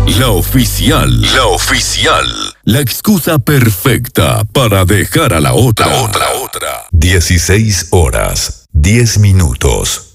La oficial. La oficial. La excusa perfecta para dejar a la otra. 16 horas, 10 minutos.